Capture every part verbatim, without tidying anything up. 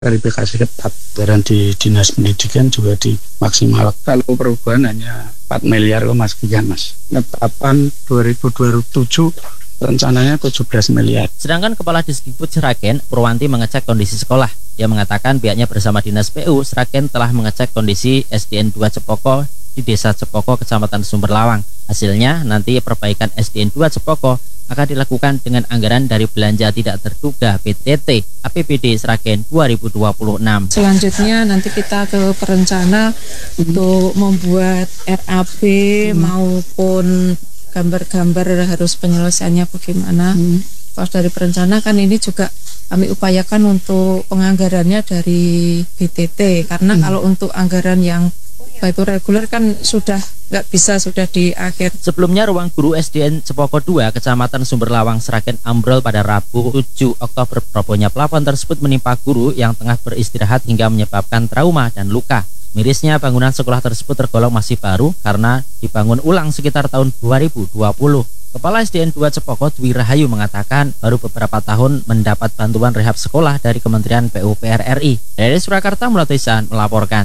verifikasi ketat. Anggaran di Dinas Pendidikan juga dimaksimalkan. Kalau perubahan hanya empat miliar sekian Mas. Penetapan dua ribu dua puluh tujuh rencananya tujuh belas miliar. Sedangkan Kepala Disdikbud Sragen, Purwanti, mengecek kondisi sekolah. Dia mengatakan pihaknya bersama Dinas P U Sragen telah mengecek kondisi S D N dua Cepoko di Desa Cepoko, Kecamatan Sumberlawang. Hasilnya nanti perbaikan S D N dua Cepoko akan dilakukan dengan anggaran dari belanja tidak terduga P T T A P B D Sragen dua ribu dua puluh enam. Selanjutnya nanti kita ke perencana hmm. untuk membuat R A P hmm. maupun gambar-gambar harus penyelesaiannya bagaimana. Hmm. Pas dari perencana kan ini juga kami upayakan untuk penganggarannya dari B T T karena hmm. kalau untuk anggaran yang baik itu reguler kan sudah nggak bisa, sudah di akhir. Sebelumnya ruang guru S D N Cepoko dua Kecamatan Sumberlawang Sragen ambrol pada Rabu tujuh Oktober. Robohnya plafon tersebut menimpa guru yang tengah beristirahat hingga menyebabkan trauma dan luka. Mirisnya bangunan sekolah tersebut tergolong masih baru karena dibangun ulang sekitar tahun dua ribu dua puluh. Kepala S D N dua Cepoko Dwi Rahayu mengatakan baru beberapa tahun mendapat bantuan rehab sekolah dari Kementerian P U P R R I. Dari Surakarta, Mulatisan melaporkan.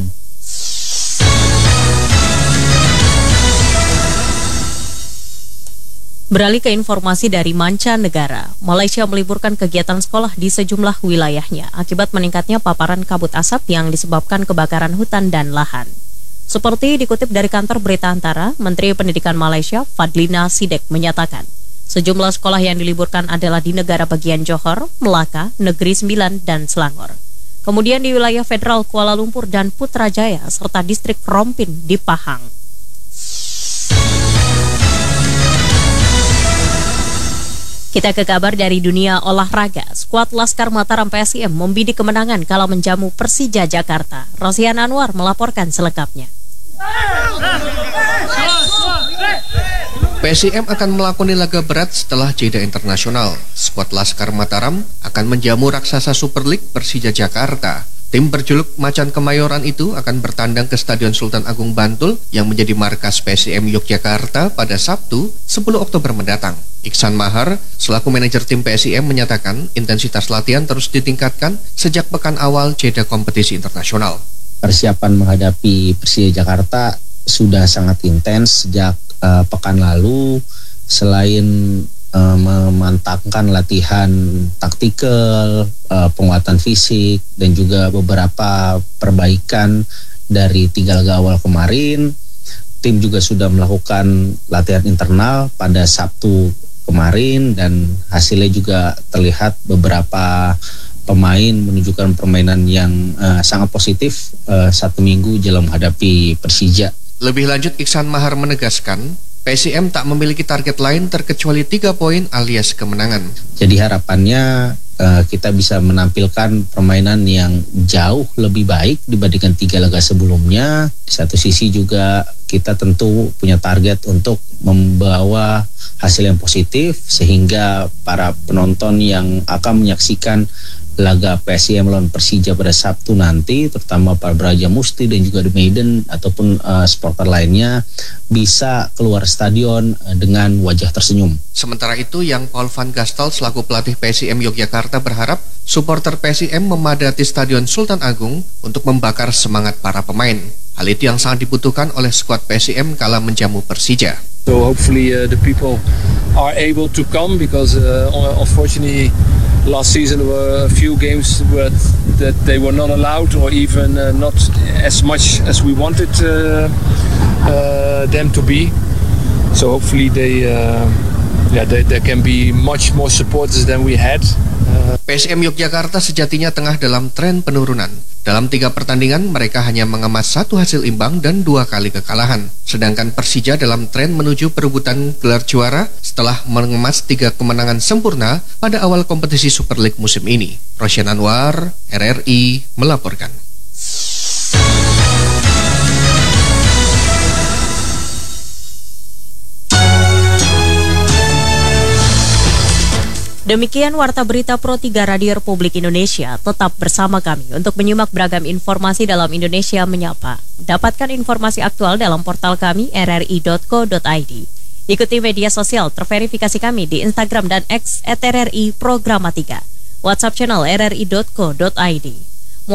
Beralih ke informasi dari mancanegara, Malaysia meliburkan kegiatan sekolah di sejumlah wilayahnya akibat meningkatnya paparan kabut asap yang disebabkan kebakaran hutan dan lahan. Seperti dikutip dari kantor berita Antara, Menteri Pendidikan Malaysia Fadlina Sidek menyatakan, sejumlah sekolah yang diliburkan adalah di negara bagian Johor, Melaka, Negeri Sembilan, dan Selangor. Kemudian di wilayah federal Kuala Lumpur dan Putrajaya, serta distrik Rompin di Pahang. Kita ke kabar dari dunia olahraga. Skuad Laskar Mataram P S I M membidik kemenangan kala menjamu Persija Jakarta. Rosian Anwar melaporkan selengkapnya. P S I M akan melakoni laga berat setelah jeda internasional. Skuad Laskar Mataram akan menjamu raksasa Super League Persija Jakarta. Tim berjuluk Macan Kemayoran itu akan bertandang ke Stadion Sultan Agung Bantul yang menjadi markas P S I M Yogyakarta pada Sabtu sepuluh Oktober mendatang. Iksan Mahar, selaku manajer tim P S I M, menyatakan intensitas latihan terus ditingkatkan sejak pekan awal jeda kompetisi internasional. Persiapan menghadapi Persija Jakarta sudah sangat intens sejak uh, pekan lalu. Selain uh, memantapkan latihan taktikal, uh, penguatan fisik, dan juga beberapa perbaikan dari tiga laga awal kemarin, tim juga sudah melakukan latihan internal pada Sabtu kemarin dan hasilnya juga terlihat beberapa pemain menunjukkan permainan yang uh, sangat positif uh, satu minggu jelang menghadapi Persija. Lebih lanjut, Iksan Mahar menegaskan P S I M tak memiliki target lain terkecuali tiga poin alias kemenangan. Jadi harapannya uh, kita bisa menampilkan permainan yang jauh lebih baik dibandingkan tiga laga sebelumnya. Di satu sisi juga kita tentu punya target untuk membawa hasil yang positif sehingga para penonton yang akan menyaksikan laga P S I M melawan Persija pada Sabtu nanti, terutama para Braja Musti dan juga The Maiden ataupun uh, supporter lainnya, bisa keluar stadion uh, dengan wajah tersenyum. Sementara itu, Yang Paul van Gastel selaku pelatih P S I M Yogyakarta berharap supporter P S I M memadati Stadion Sultan Agung untuk membakar semangat para pemain. Hal itu yang sangat dibutuhkan oleh skuad P S I M kala menjamu Persija. So hopefully uh, the people are able to come because uh, unfortunately last season there were a few games where that they were not allowed or even uh, not as much as we wanted uh, uh, them to be. So hopefully they, uh, yeah, they, there can be much more supporters than we had. Uh, P S I M Yogyakarta sejatinya tengah dalam tren penurunan. Dalam tiga pertandingan, mereka hanya mengemas satu hasil imbang dan dua kali kekalahan. Sedangkan Persija dalam tren menuju perebutan gelar juara setelah mengemas tiga kemenangan sempurna pada awal kompetisi Super League musim ini. Rosian Anwar, R R I, melaporkan. Demikian Warta Berita Pro tiga Radio Republik Indonesia. Tetap bersama kami untuk menyimak beragam informasi dalam Indonesia Menyapa. Dapatkan informasi aktual dalam portal kami r r i dot co dot i d. Ikuti media sosial terverifikasi kami di Instagram dan X at R R I Programatika. WhatsApp channel r r i dot co dot i d.